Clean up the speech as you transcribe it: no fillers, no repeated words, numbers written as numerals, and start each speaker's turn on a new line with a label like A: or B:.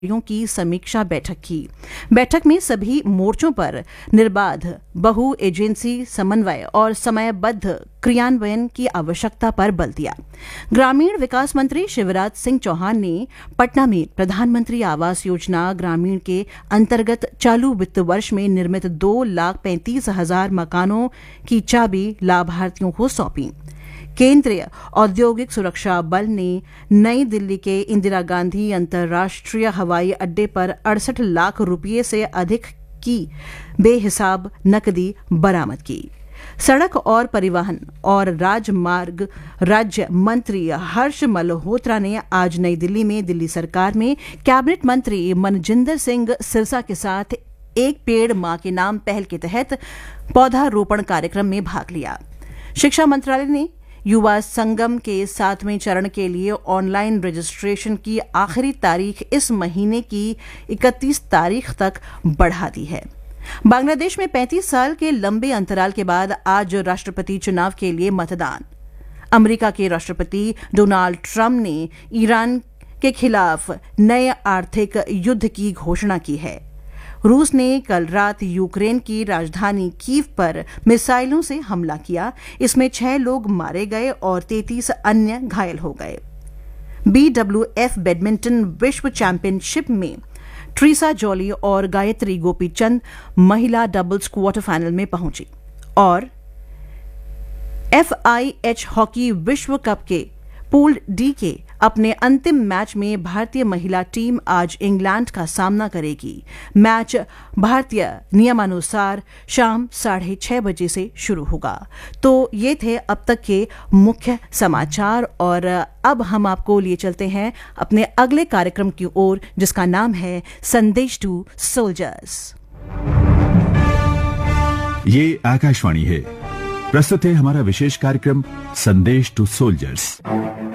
A: की समीक्षा बैठक की। बैठक में सभी मोर्चों पर निर्बाध बहु एजेंसी समन्वय और समयबद्ध क्रियान्वयन की आवश्यकता पर बल दिया। ग्रामीण विकास मंत्री शिवराज सिंह चौहान ने पटना में प्रधानमंत्री आवास योजना ग्रामीण के अंतर्गत चालू वित्त वर्ष में निर्मित 2,35,000 मकानों की चाबी लाभार्थियों को सौंपी। केंद्रीय औद्योगिक सुरक्षा बल ने नई दिल्ली के इंदिरा गांधी अंतर्राष्ट्रीय हवाई अड्डे पर 68 लाख रुपये से अधिक की बेहिसाब नकदी बरामद की। सड़क और परिवहन और राजमार्ग राज्य मंत्री हर्ष मल्होत्रा ने आज नई दिल्ली में दिल्ली सरकार में कैबिनेट मंत्री मनजिंदर सिंह सिरसा के साथ एक पेड़ मां के नाम पहल के तहत पौधारोपण कार्यक्रम में भाग लिया। शिक्षा मंत्रालय ने युवा संगम के 7वें चरण के लिए ऑनलाइन रजिस्ट्रेशन की आखिरी तारीख इस महीने की 31 तारीख तक बढ़ा दी है। बांग्लादेश में 35 साल के लंबे अंतराल के बाद आज राष्ट्रपति चुनाव के लिए मतदान। अमेरिका के राष्ट्रपति डोनाल्ड ट्रंप ने ईरान के खिलाफ नए आर्थिक युद्ध की घोषणा की है। रूस ने कल रात यूक्रेन की राजधानी कीव पर मिसाइलों से हमला किया। इसमें 6 लोग मारे गए और 33 अन्य घायल हो गए। BWF बैडमिंटन विश्व चैंपियनशिप में ट्रीसा जॉली और गायत्री गोपीचंद महिला डबल्स क्वार्टर फाइनल में पहुंची और FIH हॉकी विश्व कप के पूल डी के अपने अंतिम मैच में भारतीय महिला टीम आज इंग्लैंड का सामना करेगी। मैच भारतीय नियमानुसार शाम 6:30 बजे से शुरू होगा। तो ये थे अब तक के मुख्य समाचार और अब हम आपको लिए चलते हैं अपने अगले कार्यक्रम की ओर, जिसका नाम है संदेश टू सोल्जर्स।
B: ये आकाशवाणी है। प्रस्तुत है हमारा विशेष कार्यक्रम संदेश टू सोल्जर्स।